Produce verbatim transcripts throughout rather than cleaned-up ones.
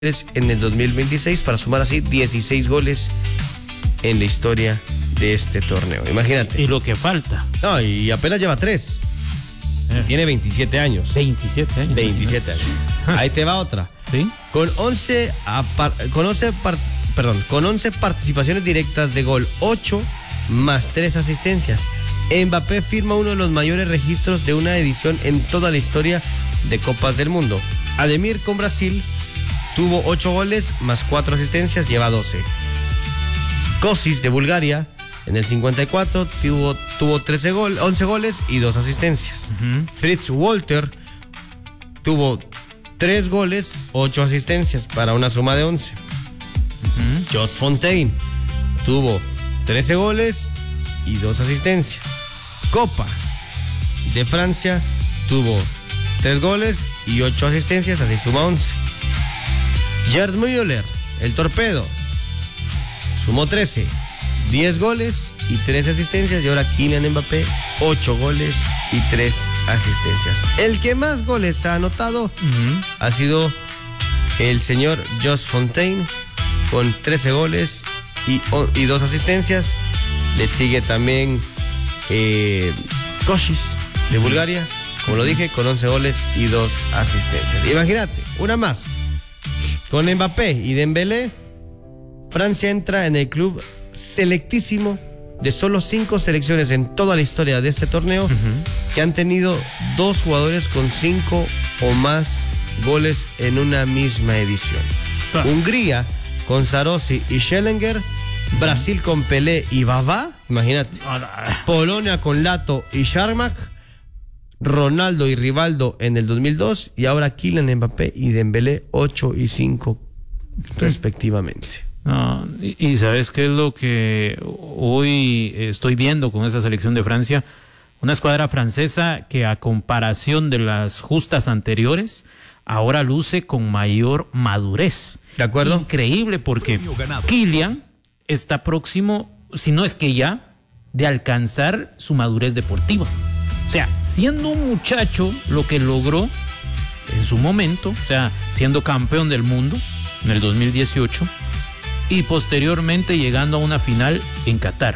en el dos mil veintiséis para sumar así dieciséis goles en la historia de este torneo. Imagínate. Y lo que falta. No, y apenas lleva tres. Eh. Tiene veintisiete años. veintisiete años. veintisiete años. Ahí te va otra. ¿Sí? Con once, apar, con once, par, perdón, con once participaciones directas de gol, ocho más tres asistencias. Mbappé firma uno de los mayores registros de una edición en toda la historia de Copas del Mundo. Ademir con Brasil tuvo ocho goles más cuatro asistencias, lleva doce. Košić de Bulgaria en el cincuenta y cuatro tuvo, tuvo trece gol, once goles y dos asistencias. Uh-huh. Fritz Walter tuvo tres goles, ocho asistencias para una suma de once. Uh-huh. Jos Fontaine tuvo trece goles y dos asistencias. Copa de Francia tuvo tres goles y ocho asistencias, así suma once. Gerd Müller, el torpedo, sumó trece, diez goles y tres asistencias. Y ahora Kylian Mbappé, ocho goles y tres asistencias. El que más goles ha anotado uh-huh. ha sido el señor Jos Fontaine, con trece goles y, y dos asistencias. Le sigue también eh, Košić de Bulgaria, como lo dije, con once goles y dos asistencias. Imagínate, una más. Con Mbappé y Dembélé, Francia entra en el club selectísimo de solo cinco selecciones en toda la historia de este torneo uh-huh. que han tenido dos jugadores con cinco o más goles en una misma edición. Ah. Hungría con Sarosi y Schellinger, uh-huh. Brasil con Pelé y Vavá, imagínate. Ah. Polonia con Lato y Sharmak, Ronaldo y Rivaldo en el dos mil dos, y ahora Kylian Mbappé y Dembélé, ocho y cinco respectivamente. No, y, y ¿sabes qué es lo que hoy estoy viendo con esa selección de Francia? Una escuadra francesa que, a comparación de las justas anteriores, ahora luce con mayor madurez. ¿De acuerdo? Increíble, porque Kylian está próximo, si no es que ya, de alcanzar su madurez deportiva. O sea, siendo un muchacho, lo que logró en su momento, o sea, siendo campeón del mundo en el dos mil dieciocho y posteriormente llegando a una final en Qatar.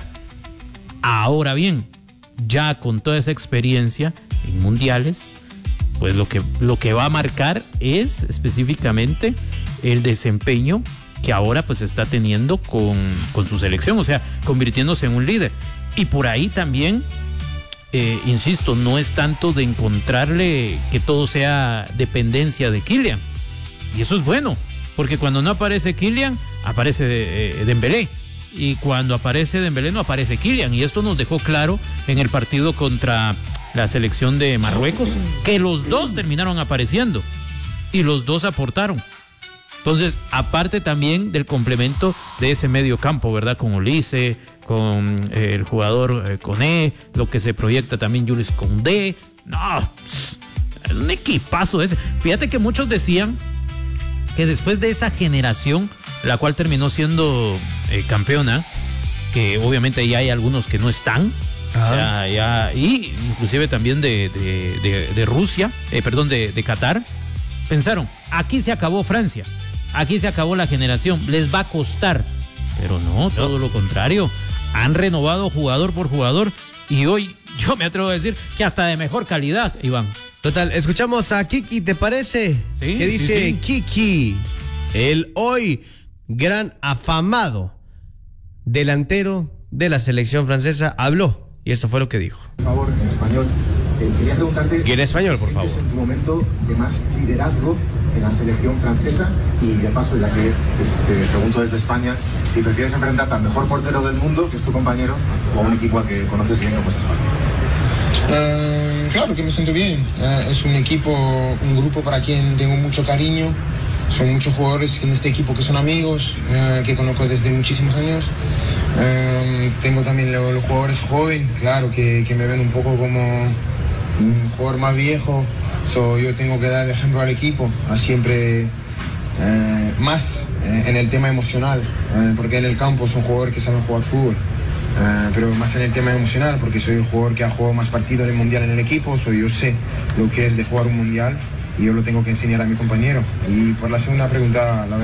Ahora bien, ya con toda esa experiencia en mundiales, pues lo que, lo que va a marcar es específicamente el desempeño que ahora pues está teniendo con, con su selección, o sea, convirtiéndose en un líder. Y por ahí también... Eh, insisto, no es tanto de encontrarle que todo sea dependencia de Kylian. Y eso es bueno, porque cuando no aparece Kylian, aparece eh, Dembélé. Y cuando aparece Dembélé, no aparece Kylian. Y esto nos dejó claro en el partido contra la selección de Marruecos, que los dos terminaron apareciendo y los dos aportaron. Entonces, aparte también del complemento de ese medio campo, ¿verdad? Con Olise, con eh, el jugador eh, Koné, lo que se proyecta también Jules Koundé. No, pss, un equipazo ese. Fíjate que muchos decían que después de esa generación, la cual terminó siendo eh, campeona, que obviamente ya hay algunos que no están, ya, ya, y inclusive también de, de, de, de Rusia, eh, perdón, de, de Qatar, pensaron, aquí se acabó Francia. Aquí se acabó la generación, les va a costar. Pero no, todo lo contrario. Han renovado jugador por jugador y hoy yo me atrevo a decir que hasta de mejor calidad, Iván. Total, escuchamos a Kiki, ¿te parece? Sí, ¿Qué dice sí, sí. Kiki? El hoy gran afamado delantero de la selección francesa habló y esto fue lo que dijo. Por favor, en español. Eh, quería preguntarte... Y en español, por favor. ¿Es en tu momento de más liderazgo en la selección francesa? Y de paso, ya que pues, te pregunto desde España, si prefieres enfrentarte al mejor portero del mundo, que es tu compañero, o a un equipo al que conoces bien como es España. Uh, claro que me siento bien. Uh, es un equipo, un grupo para quien tengo mucho cariño. Son muchos jugadores en este equipo que son amigos, uh, que conozco desde muchísimos años. Uh, tengo también los, los jugadores jóvenes, claro, que, que me ven un poco como un jugador más viejo. So, yo tengo que dar el ejemplo al equipo, a siempre eh, más eh, en el tema emocional, eh, porque en el campo son jugadores que saben jugar fútbol, eh, pero más en el tema emocional, porque soy el jugador que ha jugado más partidos en el mundial en el equipo, so yo sé lo que es de jugar un mundial y yo lo tengo que enseñar a mi compañero. Y por la segunda pregunta, la